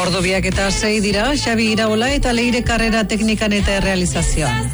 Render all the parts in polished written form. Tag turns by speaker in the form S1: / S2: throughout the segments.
S1: Ordubiak eta 6 dira, Xabi Iraola eta Leire Karrera teknikan eta errealizazioan.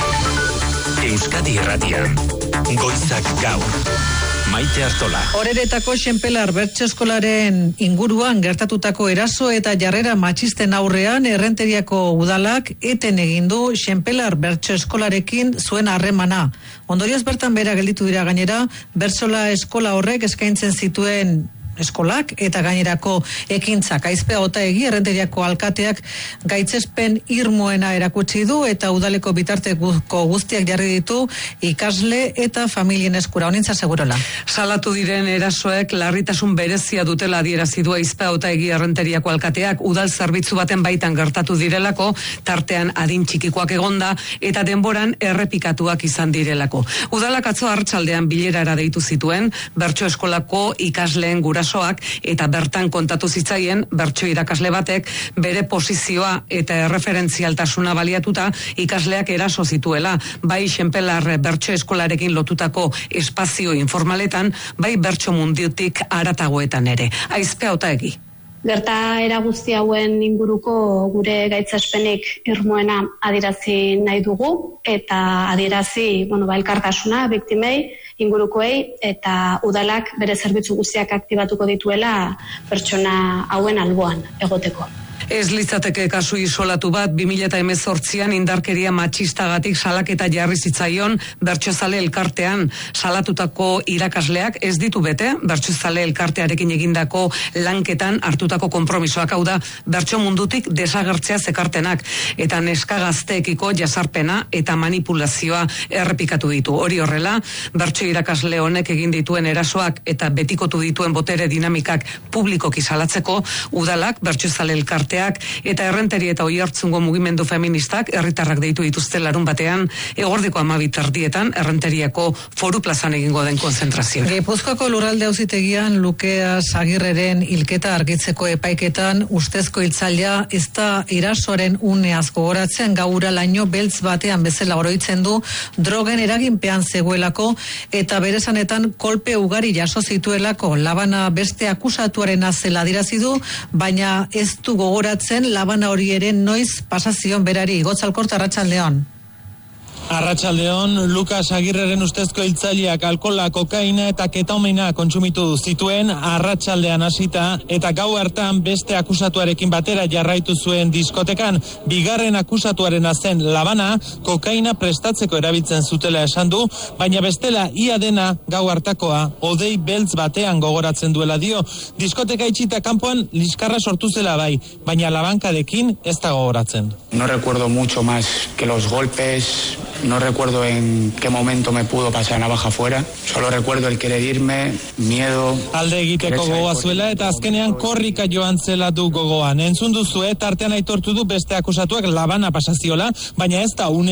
S2: Euskadi Irratian, Goizak Gaur. Maite Artola.
S1: Oreretako Xenpelar bertso eskolaren inguruan gertatutako eraso eta jarrera matxisten aurrean Errenteriako udalak eten egin du Xenpelar bertso eskolarekin zuen harremana. Ondorioz bertan bera gelditu dira gainera, bertsola eskola horrek eskaintzen zituen eskolak eta gainerako ekintzak. Aizpea Otaegi Errenteriako alkateak gaitzespen irmoena erakutsi du eta udaleko bitarteko guztiak jarri ditu ikasle eta familien eskura. Honintza segurola.
S3: Salatu diren erasoek larritasun berezia dutela adierazi du Aizpea Otaegi Errenteriako alkateak udal zerbitzu baten baitan gertatu direlako, tartean adin txikikoak egonda eta denboran errepikatuak izan direlako. Udalak atzo arratsaldean bilerara deitu zituen bertso eskolako ikasleen gurasoak eta bertan kontatu zitzaien bertso irakasle batek bere posizioa eta erreferentzialtasuna baliatuta ikasleak eraso zituela, bai Xenpelar bertso eskolarekin lotutako espazio informaletan, bai bertso mundutik haratagoetan ere. Aizpea Otaegi.
S4: Gertaera guzti hauen inguruko gure gaitzespenik irmoena adierazi nahi dugu eta adierazi, elkartasuna biktimei, ingurukoei eta udalak bere zerbitzu guztiak aktibatuko dituela pertsona hauen alboan egoteko.
S3: Ez litzateke kasu isolatu bat 2018an indarkeria matxistagatik salaketa jarri zitzaion bertsozale elkartean. Salatutako irakasleak ez ditu bete bertsozale elkartearekin egindako lanketan hartutako konpromisoak, hau da bertso mundutik desagertzea zekartenak eta neska gazteekiko jazarpena eta manipulazioa errepikatu ditu. Hori horrela, bertso irakasle honek egin dituen erasoak eta betikotu dituen botere dinamikak publikoki salatzeko udalak bertsozale elkarteak eta Errenteri eta Oiartzungo mugimendu feministak herritarrak deitu dituzte larun batean eguerdiko 12:00 Errenteriako Foru Plazan egingo den konzentrazioa.
S1: Gipuzkoako lurralde auzitegian Lukeas Agirreren hilketa argitzeko epaiketan ustezko hiltzailea ez da erasoaren uneaz gogoratzen, gaura laino beltz batean bezala oroitzen du drogen eraginpean zegoelako eta bere esanetan kolpe ugari jaso zituelako. Labana beste akusatuarena zela adierazi du, baina ez du gogoratzen labana hori ere noiz pasazion berari. Gotzalkorta, Arratsaldeon.
S5: Arratsaldeon, Lukas Agirreren ustezko hiltzaileak alkohola, kokaina eta ketaumina kontsumitu zituen arratsaldean hasita eta gau hartan beste akusatuarekin batera jarraitu zuen diskotekan. Bigarren akusatuarena zen labana, kokaina prestatzeko erabiltzen zutela esan du, baina bestela ia dena gau hartakoa odei beltz batean gogoratzen duela dio. Diskoteka itxita kanpoan liskarra sortu zela bai, baina labankadekin ez da gogoratzen.
S6: No recuerdo mucho más que los golpes. No recuerdo en qué momento me pudo pasar navaja fuera. Solo recuerdo el querer irme, miedo.
S5: Alde egiteko gogoa zuela eta azkenean korrika joan zela du gogoan. Entzun duzue, tartean aitortu du beste akusatuak labana pasaziola, baina ez da une